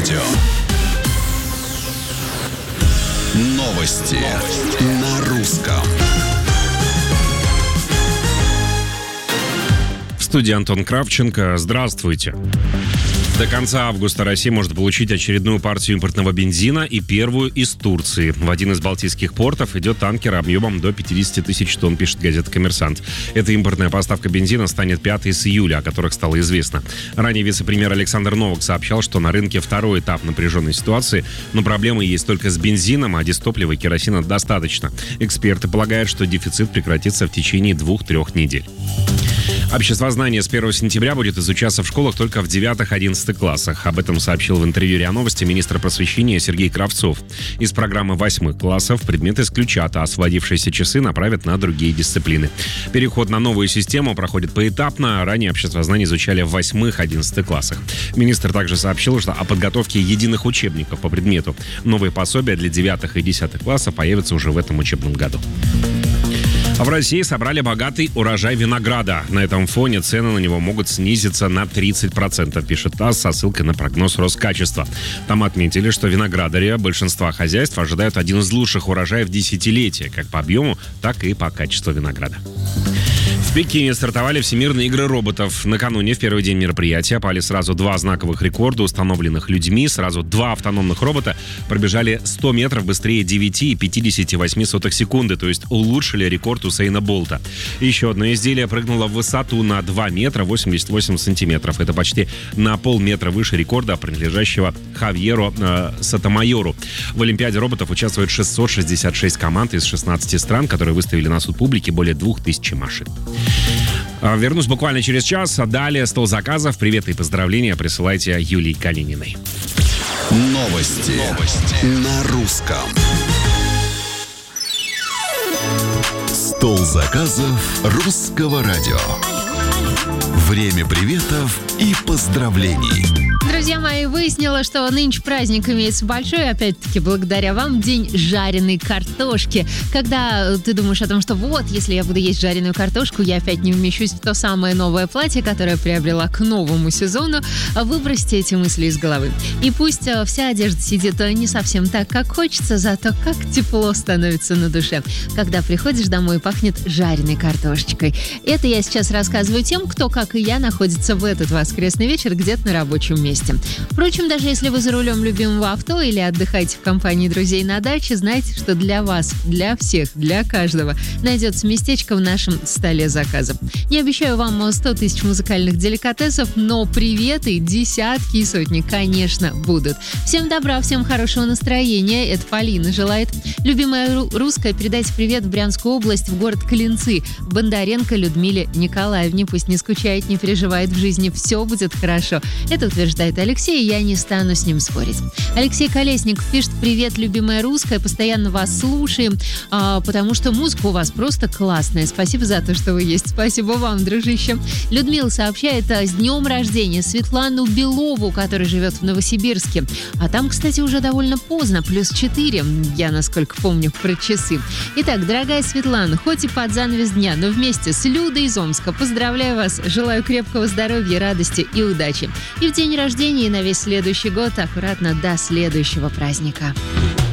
радио. Новости на русском. В студии Антон Кравченко. Здравствуйте. До конца августа Россия может получить очередную партию импортного бензина и первую из Турции. В один из балтийских портов идет танкер объемом до 50 тысяч тонн, пишет газета «Коммерсант». Эта импортная поставка бензина станет пятой с июля, о которых стало известно. Ранее вице-премьер Александр Новак сообщал, что на рынке второй этап напряженной ситуации, но проблемы есть только с бензином, а дизтоплива и керосина достаточно. Эксперты полагают, что дефицит прекратится в течение 2-3 недель. Обществознание с 1 сентября будет изучаться в школах только в 9-11 классах. Об этом сообщил в интервью РИА Новости министр просвещения Сергей Кравцов. Из программы 8 классов предмет исключат, а освободившиеся часы направят на другие дисциплины. Переход на новую систему проходит поэтапно. Ранее обществознание изучали в 8-11 классах. Министр также сообщил, что о подготовке единых учебников по предмету. Новые пособия для 9 и 10 классов появятся уже в этом учебном году. В России собрали богатый урожай винограда. На этом фоне цены на него могут снизиться на 30%, пишет ТАСС со ссылкой на прогноз Роскачества. Там отметили, что виноградари большинства хозяйств ожидают один из лучших урожаев десятилетия, как по объему, так и по качеству винограда. В Пекине стартовали Всемирные игры роботов. Накануне, в первый день мероприятия, пали сразу 2 знаковых рекорда, установленных людьми. Сразу 2 автономных робота пробежали 100 метров быстрее 9,58 секунды, то есть улучшили рекорд Усейна Болта. Еще одно изделие прыгнуло в высоту на 2 метра 88 сантиметров. Это почти на полметра выше рекорда, принадлежащего Хавьеру Сатомайору. В Олимпиаде роботов участвует 666 команд из 16 стран, которые выставили на суд публики более 2000 машин. Вернусь буквально через час. Далее стол заказов. Привет и поздравления присылайте Юлии Калининой. Новости на русском. Стол заказов русского радио. Время приветов и поздравлений. Друзья мои, выяснила, что нынче праздник имеется большой, опять-таки, благодаря вам, День жареной картошки. Когда ты думаешь о том, что вот, если я буду есть жареную картошку, я опять не вмещусь в то самое новое платье, которое я приобрела к новому сезону, выбросьте эти мысли из головы. И пусть вся одежда сидит не совсем так, как хочется, зато как тепло становится на душе, когда приходишь домой и пахнет жареной картошечкой. Это я сейчас рассказываю тем, кто, как и я, находится в этот воскресный вечер где-то на рабочем месте. Впрочем, даже если вы за рулем любимого авто или отдыхаете в компании друзей на даче, знайте, что для вас, для всех, для каждого найдется местечко в нашем столе заказов. Не обещаю вам 100 тысяч музыкальных деликатесов, но приветы, десятки и сотни, конечно, будут. Всем добра, всем хорошего настроения. Это Полина желает. Любимая русская, передайте привет в Брянскую область, в город Клинцы, Бондаренко Людмиле Николаевне. Пусть не скучает, не переживает, в жизни все будет хорошо. Это утверждает Алексей, и я не стану с ним спорить. Алексей Колесник пишет: привет, любимая русская, постоянно вас слушаем, потому что музыка у вас просто классная. Спасибо за то, что вы есть. Спасибо вам, дружище. Людмила сообщает с днем рождения Светлану Белову, которая живет в Новосибирске. А там, кстати, уже довольно поздно, +4, я насколько помню про часы. Итак, дорогая Светлана, хоть и под занавес дня, но вместе с Людой из Омска поздравляю вас, желаю крепкого здоровья, радости и удачи. И в день рождения, и на весь следующий год, аккуратно до следующего праздника.